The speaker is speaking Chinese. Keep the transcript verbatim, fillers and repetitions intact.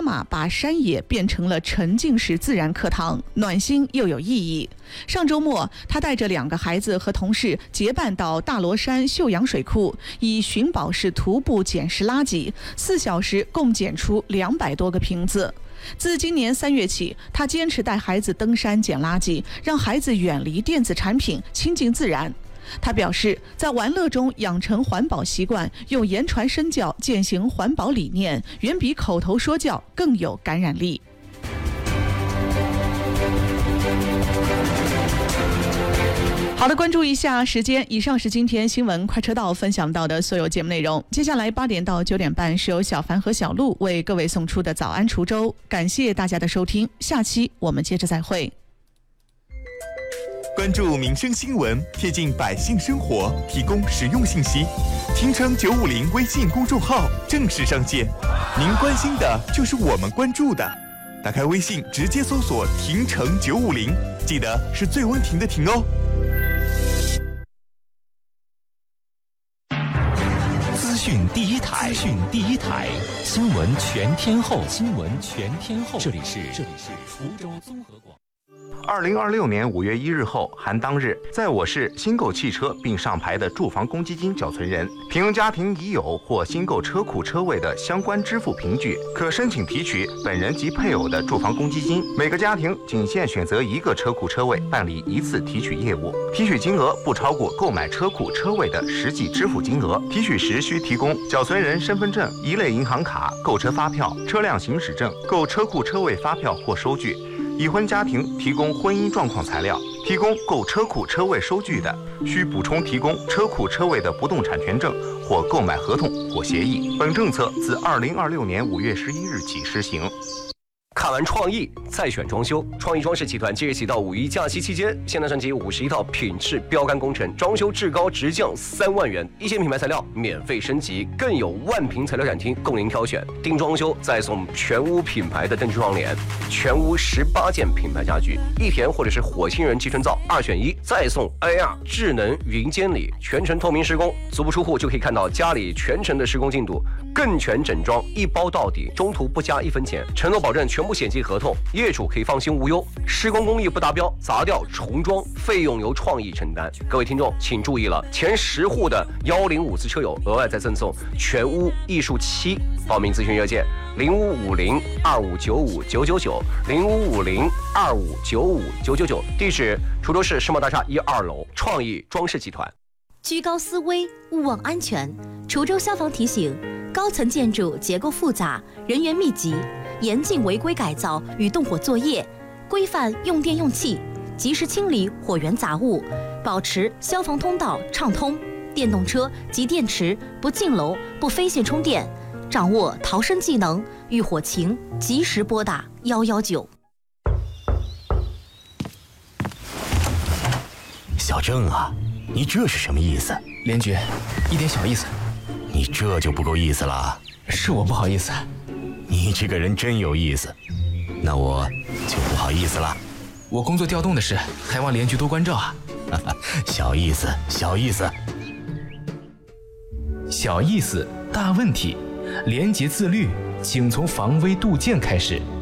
妈妈把山野变成了沉浸式自然课堂，暖心又有意义。上周末，她带着两个孩子和同事结伴到大罗山秀阳水库，以寻宝式徒步捡拾垃圾，四小时共捡出两百多个瓶子。自今年三月起，她坚持带孩子登山捡垃圾，让孩子远离电子产品，亲近自然。他表示，在玩乐中养成环保习惯，用言传身教践行环保理念，远比口头说教更有感染力。好的，关注一下时间，以上是今天新闻快车道分享到的所有节目内容。接下来八点到九点半是由小凡和小鹿为各位送出的早安滁州，感谢大家的收听，下期我们接着再会。 关注民生新闻，贴近百姓生活，提供实用信息。听城九五零微信公众号正式上线，您关心的就是我们关注的。打开微信，直接搜索“听城九五零”，记得是最温婷的婷哦。 资讯第一台，资讯第一台，新闻全天候，新闻全天候。这里是这里是滁州综合广。 二零二六年五月一日后含当日，在我市新购汽车并上牌的住房公积金缴存人，平庸家庭已有或新购车库车位的相关支付凭据，可申请提取本人及配偶的住房公积金。每个家庭仅限选择一个车库车位办理一次提取业务，提取金额不超过购买车库车位的实际支付金额。提取时需提供缴存人身份证、一类银行卡、购车发票、车辆行驶证、购车库车位发票或收据。已婚家庭提供婚姻状况材料，提供购车库车位收据的，需补充提供车库车位的不动产权证或购买合同或协议。本政策自二零二六年五月十一日起施行。 看完创意再选装修，创意装饰集团即日起到五一假期期间，限量升级五十一套品质标杆工程，装修至高直降三万元，一线品牌材料免费升级，更有万平材料展厅供您挑选。定装修再送全屋品牌的灯具窗帘，全屋十八件品牌家具，一田或者是火星人集成灶二选一，再送 A R 智能云监理，全程透明施工，足不出户就可以看到家里全程的施工进度，更全整装一包到底，中途不加一分钱，承诺保证全部险期合同，业主可以放心无忧。施工工艺不达标，砸掉重装，费用由创意承担。各位听众请注意了，前十户的幺零五次车友额外再赠送全屋艺术漆。报名咨询热线零五五零二五九五九九九零五五零二五九五九九九，地址滁州市世贸大厦一二楼，创意装饰集团。 居高思危，勿忘安全。滁州消防提醒：高层建筑结构复杂，人员密集，严禁违规改造与动火作业，规范用电用气，及时清理火源杂物，保持消防通道畅通。电动车及电池不进楼、不飞线充电，掌握逃生技能，遇火情及时拨打一一九。 小郑啊，你这是什么意思？ 连局，一点小意思。 你这就不够意思了。 是我不好意思。 你这个人真有意思，那我就不好意思了。 我工作调动的事，还望连局多关照啊。 小意思，小意思。 小意思，大问题。廉洁自律，请从防微杜渐开始。